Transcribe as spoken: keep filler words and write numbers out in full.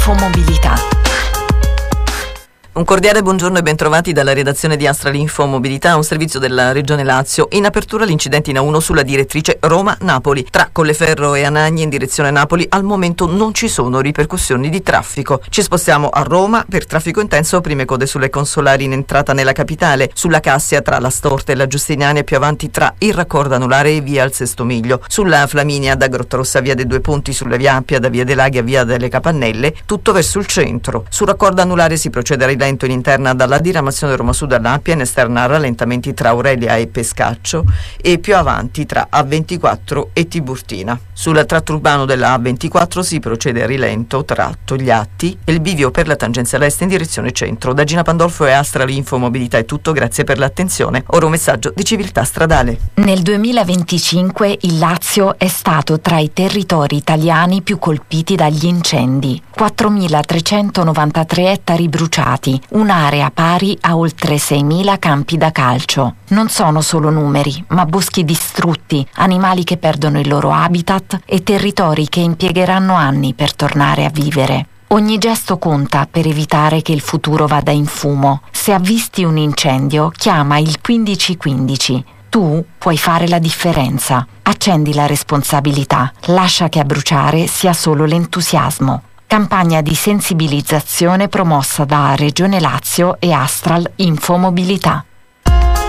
Infomobilità. Un cordiale buongiorno e bentrovati dalla redazione di Astral Info Mobilità, un servizio della Regione Lazio. In apertura l'incidente in A uno sulla direttrice Roma-Napoli. Tra Colleferro e Anagni in direzione Napoli al momento non ci sono ripercussioni di traffico. Ci spostiamo a Roma per traffico intenso, prime code sulle consolari in entrata nella capitale, sulla Cassia tra la Storta e la Giustiniana e più avanti tra il raccordo anulare e via al Sesto Miglio. Sulla Flaminia da Grottarossa via dei Due Ponti, sulla via Appia da via dei Laghi a via delle Capannelle, tutto verso il centro. Sul raccordo anulare si procede a rilento in interna dalla diramazione Roma Sud all'Appia, in esterna rallentamenti tra Aurelia e Pescaccio e più avanti tra A ventiquattro e Tiburtina. Sul tratto urbano della A ventiquattro si procede a rilento tra Togliatti e il bivio per la tangenziale est in direzione centro. Da Gina Pandolfo e Astral Info Mobilità è tutto, grazie per l'attenzione. Ora un messaggio di civiltà stradale. Nel duemilaventicinque il Lazio è stato tra i territori italiani più colpiti dagli incendi. quattromilatrecentonovantatré ettari bruciati, un'area pari a oltre seimila campi da calcio. Non sono solo numeri, ma boschi distrutti, animali che perdono il loro habitat e territori che impiegheranno anni per tornare a vivere. Ogni gesto conta per evitare che il futuro vada in fumo. Se avvisti un incendio, chiama il quindici quindici. Tu puoi fare la differenza. Accendi la responsabilità. Lascia che a bruciare sia solo l'entusiasmo. Campagna di sensibilizzazione promossa da Regione Lazio e Astral Info Mobilità.